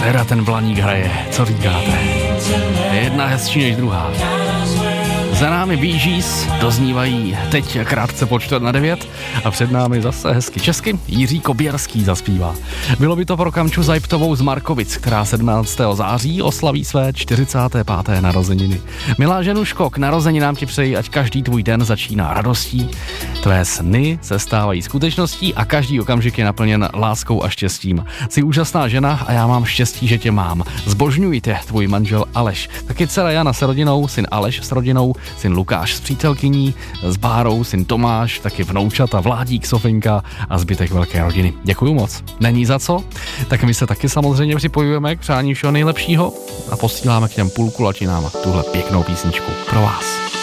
teda ten Blaník hraje, co říkáte? Jedna hezčí než druhá. Za námi Bee Gees doznívají teď krátce po 8:45 a před námi zase hezky česky Jiří Koběrský zaspívá. Bylo by to pro Kamču Zajptovou z Markovic, která 17. září oslaví své 45. narozeniny. Milá ženuško, k narozeninám ti přeji, ať každý tvůj den začíná radostí, tvé sny se stávají skutečností a každý okamžik je naplněn láskou a štěstím. Jsi úžasná žena a já mám štěstí, že tě mám. Zbožňuji tě, tvůj manžel Aleš. Taky dcera Jana s rodinou, syn Aleš s rodinou, syn Lukáš s přítelkyní, s Bárou, syn Tomáš, taky vnoučata Vládík, Sofinka a zbytek velké rodiny. Děkuju moc. Není za co? Tak my se taky samozřejmě připojujeme k přání všeho nejlepšího a posíláme k těm půlkulatinám tuhle pěknou písničku pro vás.